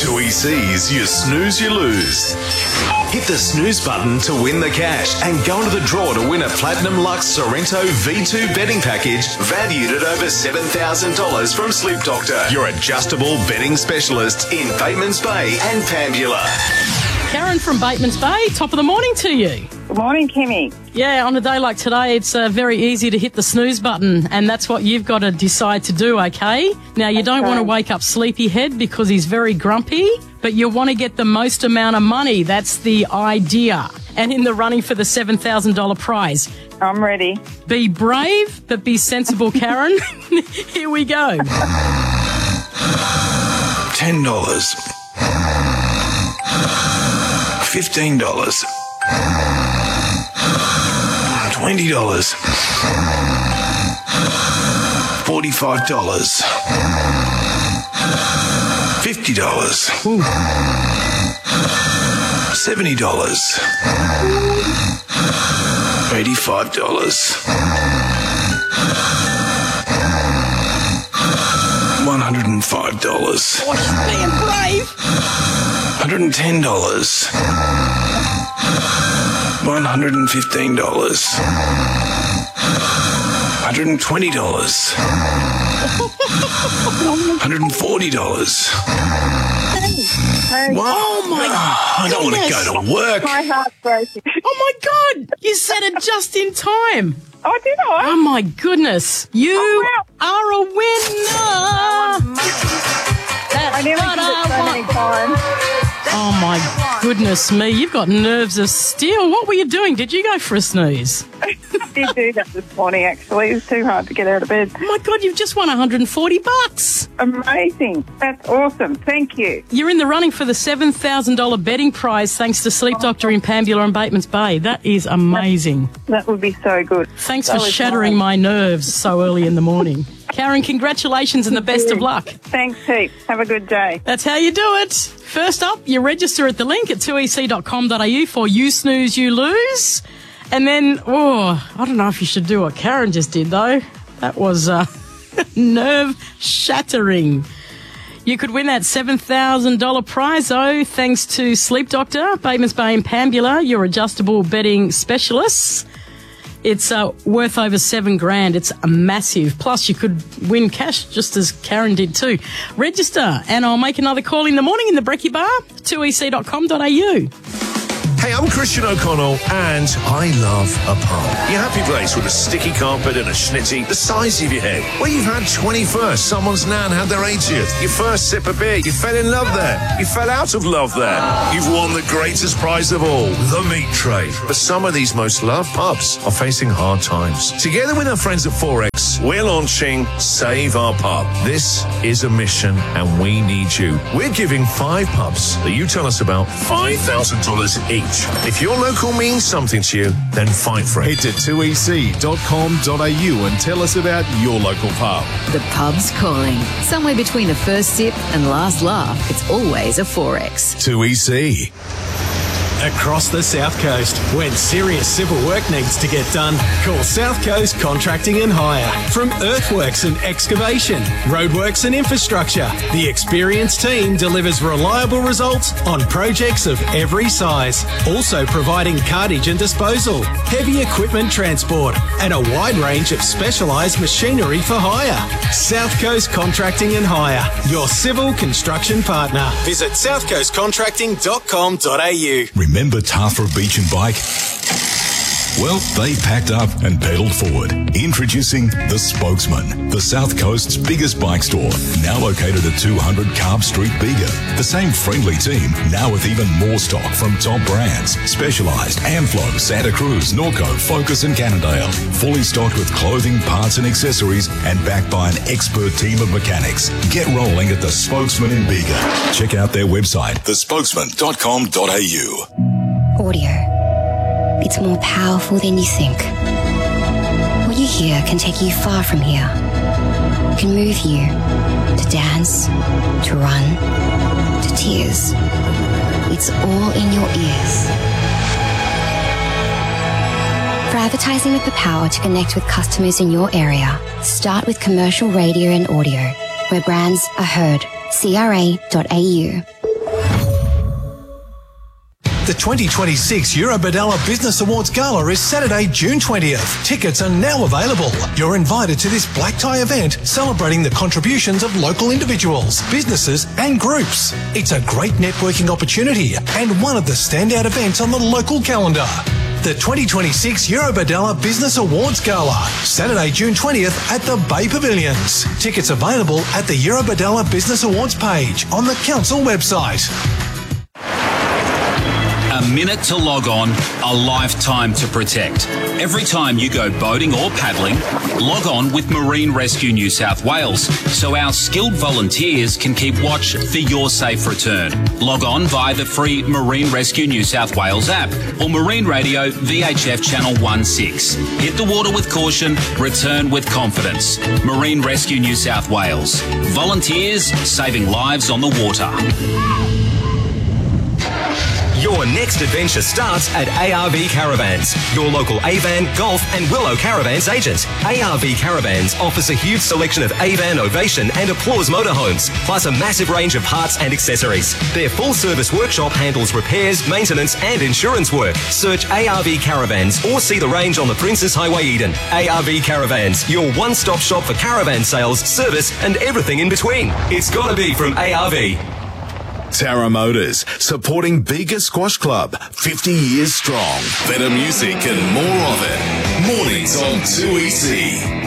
2EC's You Snooze, You Lose. Hit the snooze button to win the cash and go into the draw to win a Platinum Lux Sorrento V2 betting package valued at over $7,000 from Sleep Doctor, your adjustable betting specialist in Batemans Bay and Pambula. Karen from Batemans Bay, top of the morning to you. Good morning, Kimmy. Yeah, on a day like today, it's very easy to hit the snooze button, and that's what you've got to decide to do, okay? Now, you don't want to wake up Sleepyhead because he's very grumpy, but you want to get the most amount of money. That's the idea. And in the running for the $7,000 prize. I'm ready. Be brave, but be sensible, Karen. Here we go. $10. $15. $20. $45. $50. $70. $85. $105. Oh, she's being brave. $110. $115. $120. $140. What? Oh, my I don't want to go to work. My heart's breaking. Oh, my God. You said it just in time. Oh, did I? Oh, my goodness. You are a winner. I nearly did it so many times. Oh, my goodness me. You've got nerves of steel. What were you doing? Did you go for a snooze? I did do that this morning, actually. It was too hard to get out of bed. Oh, my God, you've just won $140. Amazing. That's awesome. Thank you. You're in the running for the $7,000 betting prize thanks to Sleep Doctor in Pambula and Batemans Bay. That is amazing. That would be so good. Thanks for shattering my nerves so early in the morning. Karen, congratulations and the best of luck. Thanks, heaps. Have a good day. That's how you do it. First up, you register at the link at 2ec.com.au for You Snooze, You Lose. And then, I don't know if you should do what Karen just did, though. That was nerve-shattering. You could win that $7,000 prize, though, thanks to Sleep Doctor, Batemans Bay and Pambula, your adjustable betting specialists. It's worth over $7,000. It's massive. Plus, you could win cash just as Karen did too. Register, and I'll make another call in the morning in the Brekkie Bar, 2ec.com.au. Hey, I'm Christian O'Connell, and I love a pub. Your happy place with a sticky carpet and a schnitty the size of your head. Where you've had 21st, someone's nan had their 80th. Your first sip of beer, you fell in love there. You fell out of love there. You've won the greatest prize of all, the meat tray. But some of these most loved pubs are facing hard times. Together with our friends at Forex, we're launching Save Our Pub. This is a mission, and we need you. We're giving 5 pubs that you tell us about $5,000 each. If your local means something to you, then fight for it. Head to 2ec.com.au and tell us about your local pub. The pub's calling. Somewhere between a first sip and last laugh, it's always a Forex. 2EC. Across the South Coast, when serious civil work needs to get done, call South Coast Contracting and Hire. From earthworks and excavation, roadworks and infrastructure, the experienced team delivers reliable results on projects of every size. Also providing cartage and disposal, heavy equipment transport, and a wide range of specialised machinery for hire. South Coast Contracting and Hire, your civil construction partner. Visit southcoastcontracting.com.au. Remember Tafra Beach and Bike? Well, they packed up and pedalled forward. Introducing The Spokesman, the South Coast's biggest bike store, now located at 200 Carb Street, Bega. The same friendly team, now with even more stock from top brands. Specialised Amflo, Santa Cruz, Norco, Focus and Cannondale. Fully stocked with clothing, parts and accessories, and backed by an expert team of mechanics. Get rolling at The Spokesman in Bega. Check out their website, thespokesman.com.au. Audio. It's more powerful than you think. What you hear can take you far from here. It can move you to dance, to run, to tears. It's all in your ears. For advertising with the power to connect with customers in your area, start with commercial radio and audio, where brands are heard. CRA.au. The 2026 Eurobadella Business Awards Gala is Saturday, June 20th. Tickets are now available. You're invited to this black tie event celebrating the contributions of local individuals, businesses and groups. It's a great networking opportunity and one of the standout events on the local calendar. The 2026 Eurobadella Business Awards Gala, Saturday, June 20th at the Bay Pavilions. Tickets available at the Eurobadella Business Awards page on the council website. A minute to log on, a lifetime to protect. Every time you go boating or paddling, log on with Marine Rescue New South Wales so our skilled volunteers can keep watch for your safe return. Log on via the free Marine Rescue New South Wales app or Marine Radio VHF Channel 16. Hit the water with caution, return with confidence. Marine Rescue New South Wales. Volunteers saving lives on the water. Your next adventure starts at ARV Caravans, your local Avan, Golf and Willow Caravans agent. ARV Caravans offers a huge selection of Avan, Ovation and Applause motorhomes, plus a massive range of parts and accessories. Their full-service workshop handles repairs, maintenance and insurance work. Search ARV Caravans or see the range on the Princes Highway, Eden. ARV Caravans, your one-stop shop for caravan sales, service and everything in between. It's got to be from ARV. Tara Motors, supporting Bega Squash Club, 50 years strong. Better music and more of it. Mornings on 2EC.